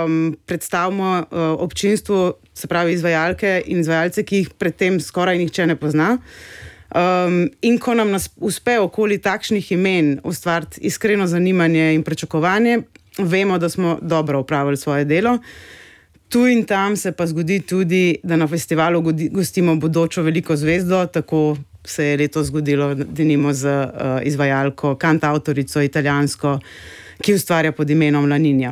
predstavimo občinstvu, se pravi izvajalke in izvajalce, ki jih predtem skoraj nihče ne pozna. In ko nam uspe okoli takšnih imen ustvariti iskreno zanimanje in pričakovanje, vemo, da smo dobro opravili svoje delo. Tu in tam se pa zgodi tudi, da na festivalu gostimo bodočo veliko zvezdo, tako se je letos zgodilo, denimo z izvajalko, kantavtorico italijansko, ki ustvarja pod imenom La Ninja.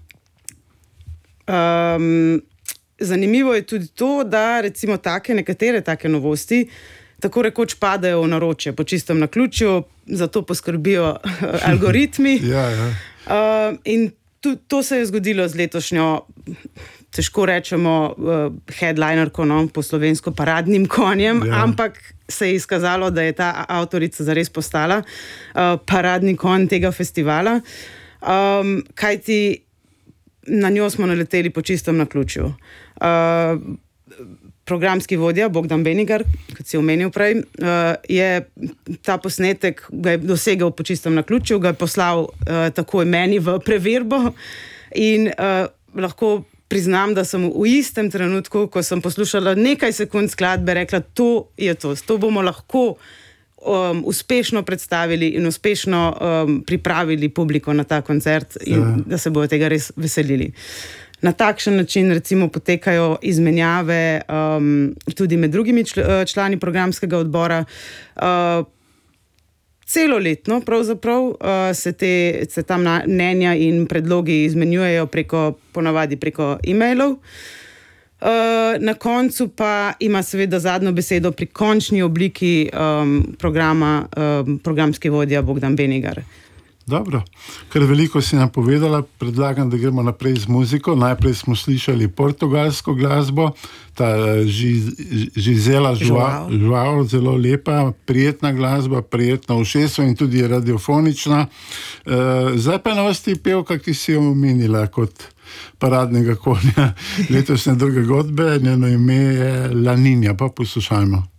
Zanimivo je tudi to, da recimo nekatere take novosti tako rekoč padajo v naročje po čistem naključju, zato poskrbijo algoritmi. In to se je zgodilo z letošnjo, težko rečemo, headlinerko, po slovensko paradnim konjem, ampak se je izkazalo, da je ta avtorica zares postala paradni konj tega festivala, kajti na njo smo naleteli po čistem naključju. Programski vodja Bogdan Benigar, kot si omenil prej, je ta posnetek, ga je dosegel po čistem naključju, ga je poslal takoj meni v preverbo in lahko priznam, da sem v istem trenutku, ko sem poslušala nekaj sekund skladbe, rekla, to je to, to bomo lahko uspešno predstavili in uspešno pripravili publiko na ta koncert in da se bojo tega res veselili. Na takšen način recimo potekajo izmenjave tudi med drugimi člani programskega odbora. Celoletno pravzaprav se tam mnenja in predlogi izmenjujejo ponavadi preko e-mailov. Na koncu pa ima seveda zadnjo besedo pri končni obliki programa programski vodja Bogdan Benigar. Dobro, ker veliko si nam povedala, predlagam, da gremo naprej z muziko. Najprej smo slišali portugalsko glasbo, ta Gisela Joao, zelo lepa, prijetna glasba, prijetna ušesu in tudi radiofonična. Zdaj pa na vrsti pevka, ki si jo omenila kot paradnega konja letošnje druge godbe, njeno ime je La Ninja, pa poslušajmo.